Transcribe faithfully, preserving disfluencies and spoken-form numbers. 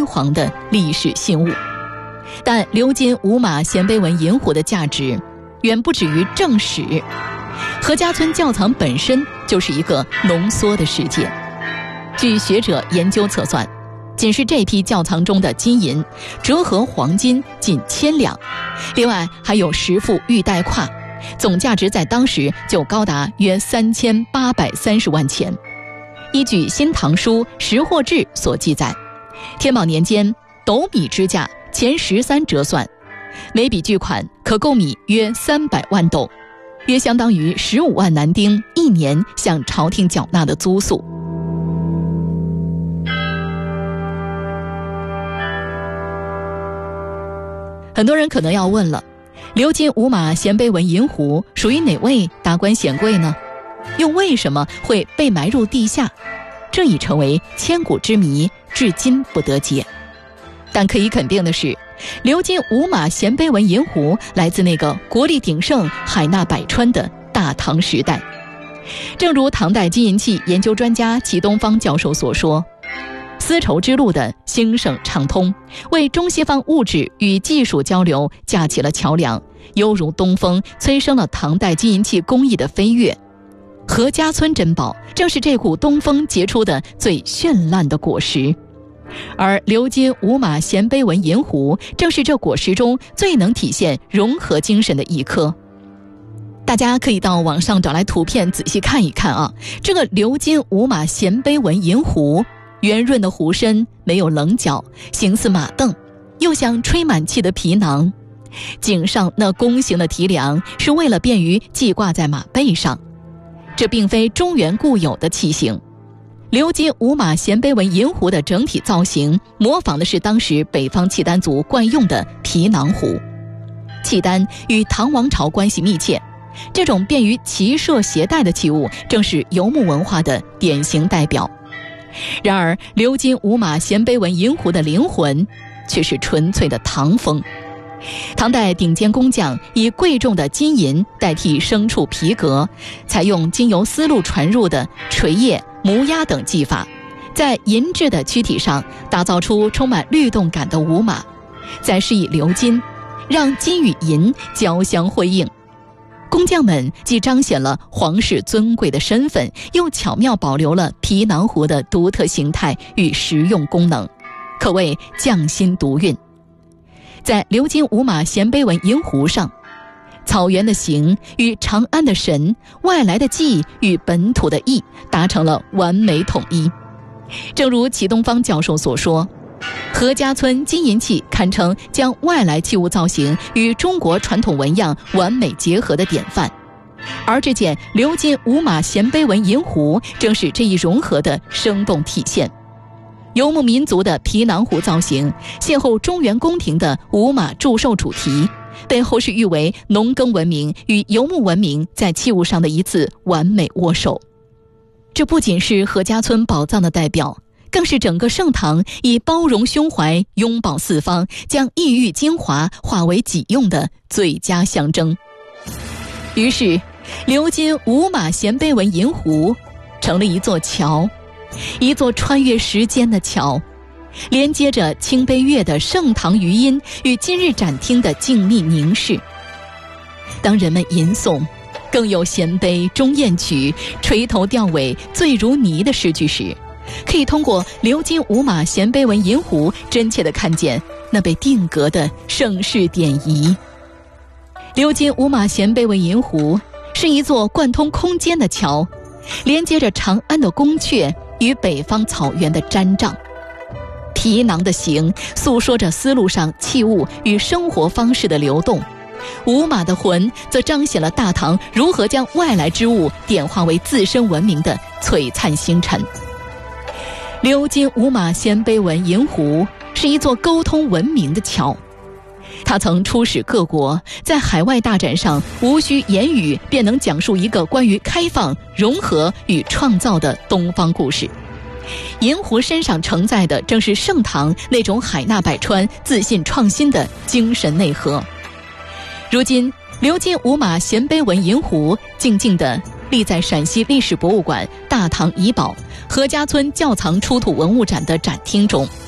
煌的历史信物。但鎏金五马衔碑文银壶的价值远不止于正史，何家村窖藏本身就是一个浓缩的世界。据学者研究测算，仅是这批窖藏中的金银折合黄金近千两，另外还有十副玉带胯，总价值在当时就高达约三千八百三十万钱。依据《新唐书·识货志》所记载，天宝年间斗米之价前十三折算，每笔巨款可购米约三百万斗，约相当于十五万男丁一年向朝廷缴纳的租粟。很多人可能要问了，鎏金五马衔碑文银壶属于哪位达官显贵呢？又为什么会被埋入地下？这已成为千古之谜，至今不得解。但可以肯定的是，鎏金五马衔碑文银壶来自那个国力鼎盛、海纳百川的大唐时代。正如唐代金银器研究专家祁东方教授所说，丝绸之路的兴盛畅通，为中西方物质与技术交流架起了桥梁，犹如东风催生了唐代金银器工艺的飞跃。何家村珍宝正是这股东风结出的最绚烂的果实，而鎏金五马衔碑文银壶正是这果实中最能体现融合精神的一颗。大家可以到网上找来图片仔细看一看啊，这个鎏金五马衔碑文银壶，圆润的壶身没有棱角，形似马镫，又像吹满气的皮囊。颈上那弓形的提梁是为了便于系挂在马背上，这并非中原固有的器型。鎏金五马衔碑文银壶的整体造型模仿的是当时北方契丹族惯用的皮囊壶。契丹与唐王朝关系密切，这种便于骑射携带的器物正是游牧文化的典型代表。然而鎏金五马衔碑文银壶的灵魂却是纯粹的唐风。唐代顶尖工匠以贵重的金银代替牲畜皮革，采用经由丝路传入的锤叶、模压等技法，在银质的躯体上打造出充满律动感的五马，再施以鎏金，让金与银交相辉映。工匠们既彰显了皇室尊贵的身份，又巧妙保留了皮囊壶的独特形态与实用功能，可谓匠心独运。在鎏金五马衔碑文银壶上，草原的形与长安的神，外来的技与本土的艺达成了完美统一。正如祁东方教授所说，何家村金银器堪称将外来器物造型与中国传统纹样完美结合的典范，而这件鎏金五马衔碑文银壶正是这一融合的生动体现。游牧民族的皮囊壶造型邂逅中原宫廷的五马祝寿主题，被后世誉为农耕文明与游牧文明在器物上的一次完美握手。这不仅是何家村宝藏的代表，更是整个盛唐以包容胸怀拥抱四方，将异域精华化为己用的最佳象征。于是鎏金五马衔碑文银壶成了一座桥，一座穿越时间的桥，连接着清悲乐的盛唐余音与今日展厅的静谧凝视。当人们吟诵更有衔碑终宴曲、垂头吊尾醉如泥的诗句时，可以通过鎏金五马衔碑文银壶真切地看见那被定格的盛世典仪。鎏金五马衔碑文银壶是一座贯通空间的桥，连接着长安的宫阙与北方草原的毡帐。皮囊的形诉说着丝路上器物与生活方式的流动，五马的魂则彰显了大唐如何将外来之物点化为自身文明的璀璨星辰。鎏金五马衔碑文银壶是一座沟通文明的桥，它曾出使各国，在海外大展上无需言语便能讲述一个关于开放、融合与创造的东方故事。银壶身上承载的正是盛唐那种海纳百川、自信创新的精神内核。如今鎏金五马衔碑文银壶静静地立在陕西历史博物馆大唐遗宝何家村窖藏出土文物展的展厅中，